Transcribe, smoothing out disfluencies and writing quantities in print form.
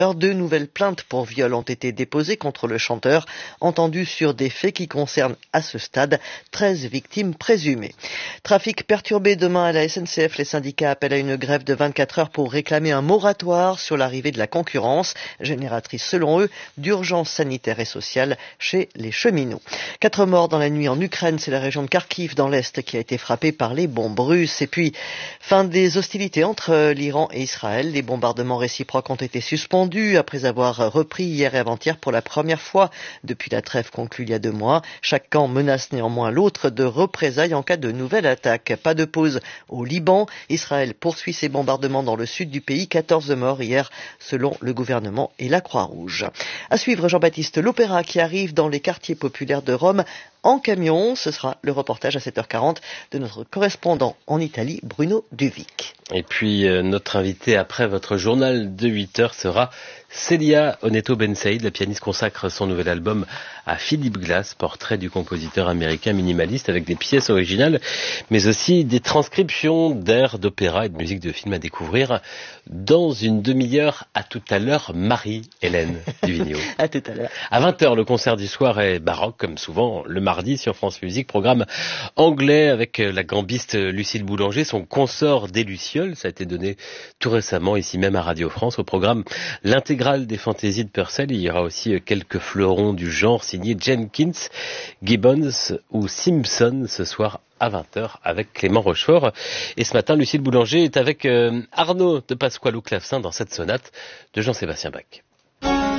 Deux nouvelles plaintes pour viol ont été déposées contre le chanteur, entendu sur des faits qui concernent à ce stade 13 victimes présumées. Trafic perturbé demain à la SNCF. Les syndicats appellent à une grève de 24 heures pour réclamer un moratoire sur l'arrivée de la concurrence, génératrice selon eux d'urgence sanitaire et sociale chez les cheminots. 4 morts dans la nuit en Ukraine, c'est la région de Kharkiv dans l'Est qui a été frappée par les bombes russes. Et puis, fin des hostilités entre l'Iran et Israël. Les bombardements réciproques ont été suspendus après avoir repris hier et avant-hier pour la première fois depuis la trêve conclue il y a 2 mois. Chaque camp menace néanmoins l'autre de représailles en cas de nouvelle attaque. Pas de pause au Liban. Israël poursuit ses bombardements dans le sud du pays. 14 morts hier selon le gouvernement et la Croix-Rouge. À suivre, Jean-Baptiste, l'opéra qui arrive dans les quartiers populaires de Rome en camion. Ce sera le reportage à 7h40 de notre correspondant en Italie, Bruno Duvic. Et puis notre invité après votre journal de 8h sera Célia Oneto Ben-Saïd. La pianiste consacre son nouvel album à Philip Glass, portrait du compositeur américain minimaliste avec des pièces originales, mais aussi des transcriptions d'airs d'opéra et de musique de film à découvrir dans une demi-heure. À tout à l'heure, Marie-Hélène Duvigneau. À tout à l'heure. À 20h, le concert du soir est baroque, comme souvent le mardi sur France Musique. Programme anglais avec la gambiste Lucille Boulanger, son consort des Lucioles. Ça a été donné tout récemment ici même à Radio France. Au programme, l'intégrale des fantaisies de Purcell. Il y aura aussi quelques fleurons du genre signés Jenkins, Gibbons ou Simpson ce soir à 20h avec Clément Rochefort. Et ce matin, Lucille Boulanger est avec Arnaud de Pasquale au clavecin dans cette sonate de Jean-Sébastien Bach.